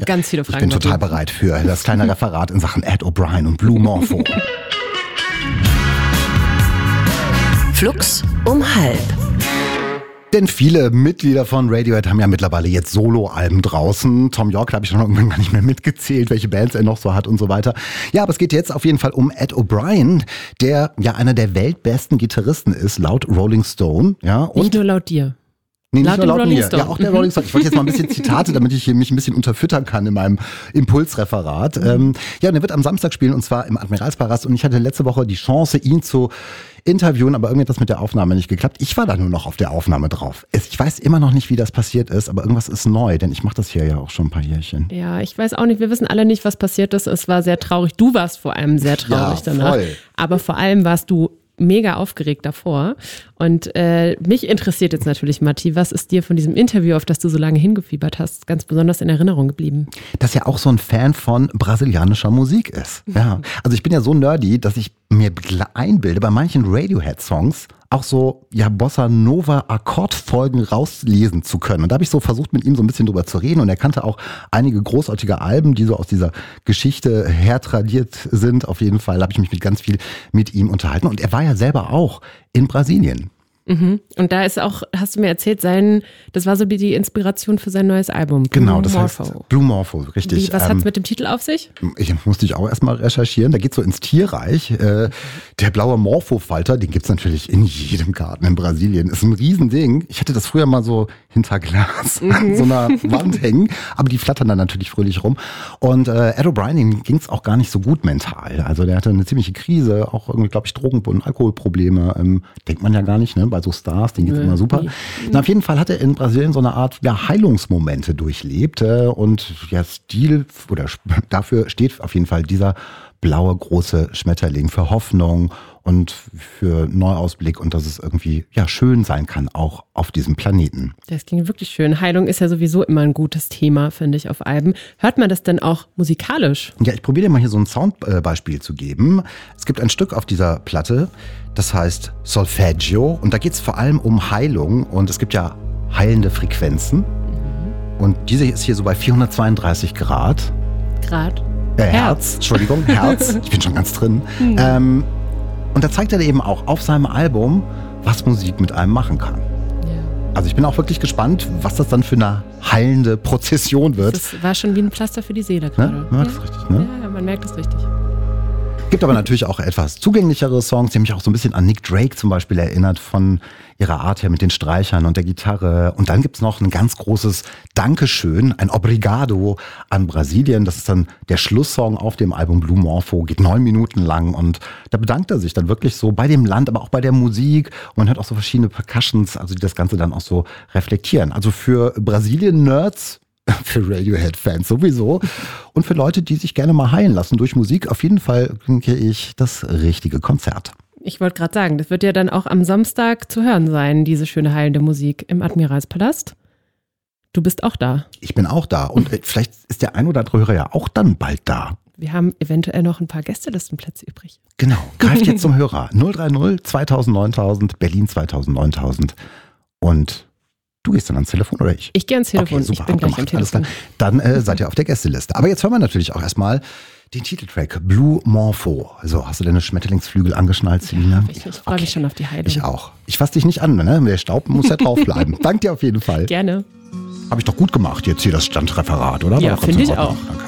Ganz viele Fragen. Ich bin total bereit für das kleine Referat in Sachen Ed O'Brien und Blue Morpho. Flux um 12. Denn viele Mitglieder von Radiohead haben ja mittlerweile jetzt Soloalben draußen. Tom York, da habe ich schon irgendwann gar nicht mehr mitgezählt, welche Bands er noch so hat und so weiter. Ja, aber es geht jetzt auf jeden Fall um Ed O'Brien, der ja einer der weltbesten Gitarristen ist, laut Rolling Stone. Ja, und nicht nur laut dir. Nee, nicht laut nur laut Rolling mir. Stone. Ja, auch der Rolling Stone. Ich wollte jetzt mal ein bisschen Zitate, damit ich mich ein bisschen unterfüttern kann in meinem Impulsreferat. Ja, und er wird am Samstag spielen, und zwar im Admiralspalast. Und ich hatte letzte Woche die Chance, ihn zu interviewen, aber irgendwie hat das mit der Aufnahme nicht geklappt. Ich war da nur noch auf der Aufnahme drauf. Ich weiß immer noch nicht, wie das passiert ist, aber irgendwas ist neu, denn ich mache das hier ja auch schon ein paar Jährchen. Ja, ich weiß auch nicht, wir wissen alle nicht, was passiert ist. Es war sehr traurig. Du warst vor allem sehr traurig danach. Voll. Aber vor allem warst du mega aufgeregt davor. Und mich interessiert jetzt natürlich, Matti, was ist dir von diesem Interview, auf das du so lange hingefiebert hast, ganz besonders in Erinnerung geblieben? Dass er auch so ein Fan von brasilianischer Musik ist. Ja. Also ich bin ja so nerdy, dass ich mir einbilde, bei manchen Radiohead-Songs auch so Bossa Nova Akkordfolgen rauslesen zu können. Und da habe ich so versucht, mit ihm so ein bisschen drüber zu reden. Und er kannte auch einige großartige Alben, die so aus dieser Geschichte hertradiert sind. Auf jeden Fall habe ich mich ganz viel mit ihm unterhalten. Und er war ja selber auch in Brasilien. Und da ist auch, hast du mir erzählt, das war so die Inspiration für sein neues Album. Genau, das heißt Blue Morpho, richtig. Was hat es mit dem Titel auf sich? Musste ich auch erstmal recherchieren. Da geht es so ins Tierreich. Der blaue Morpho-Falter, den gibt es natürlich in jedem Garten in Brasilien. Ist ein Riesending. Ich hatte das früher mal so hinter Glas an so einer Wand hängen, aber die flattern dann natürlich fröhlich rum. Und Ed O'Brien, dem ging es auch gar nicht so gut mental. Also der hatte eine ziemliche Krise, auch irgendwie, glaube ich, Drogen- und Alkoholprobleme. Denkt man ja gar nicht, ne? Bei so Stars, denen geht's immer super. Na, auf jeden Fall hat er in Brasilien so eine Art Heilungsmomente durchlebt. Und der Stil oder dafür steht auf jeden Fall dieser blaue große Schmetterling für Hoffnung und für Neuausblick und dass es irgendwie schön sein kann, auch auf diesem Planeten. Das klingt wirklich schön. Heilung ist ja sowieso immer ein gutes Thema, finde ich, auf Alben. Hört man das denn auch musikalisch? Ja, ich probiere dir mal hier so ein Soundbeispiel zu geben. Es gibt ein Stück auf dieser Platte, das heißt Solfeggio, und da geht es vor allem um Heilung, und es gibt ja heilende Frequenzen. Und diese ist hier so bei 432 Grad. Hertz, Entschuldigung, Herz. Ich bin schon ganz drin. Und da zeigt er eben auch auf seinem Album, was Musik mit einem machen kann. Ja. Also ich bin auch wirklich gespannt, was das dann für eine heilende Prozession wird. Das war schon wie ein Pflaster für die Seele gerade. Ne? Man merkt es richtig, ne? Ja, man merkt es richtig. Gibt aber natürlich auch etwas zugänglichere Songs, die mich auch so ein bisschen an Nick Drake zum Beispiel erinnert, von ihrer Art her mit den Streichern und der Gitarre. Und dann gibt's noch ein ganz großes Dankeschön, ein Obrigado an Brasilien. Das ist dann der Schlusssong auf dem Album Blue Morpho, geht 9 Minuten lang. Und da bedankt er sich dann wirklich so bei dem Land, aber auch bei der Musik. Und man hört auch so verschiedene Percussions, also die das Ganze dann auch so reflektieren. Also für Brasilien-Nerds, für Radiohead-Fans sowieso und für Leute, die sich gerne mal heilen lassen durch Musik, auf jeden Fall, denke ich, das richtige Konzert. Ich wollte gerade sagen, das wird ja dann auch am Samstag zu hören sein, diese schöne heilende Musik im Admiralspalast. Du bist auch da. Ich bin auch da und vielleicht ist der ein oder andere Hörer ja auch dann bald da. Wir haben eventuell noch ein paar Gästelistenplätze übrig. Genau, greift jetzt zum Hörer. 030 2000 9000, Berlin 2000 9000 und du gehst dann ans Telefon oder ich? Ich gehe ans Telefon, okay, super, ich bin gleich am Telefon. Dann seid ihr auf der Gästeliste. Aber jetzt hören wir natürlich auch erstmal den Titeltrack Blue Morpho. Also hast du deine Schmetterlingsflügel angeschnallt, Selina? Ja, ich freue mich schon auf die Heilung. Ich auch. Ich fasse dich nicht an, ne? Der Staub muss ja drauf bleiben. Dank dir auf jeden Fall. Gerne. Habe ich doch gut gemacht jetzt hier, das Standreferat, oder? Ja, finde ich auch. Danke.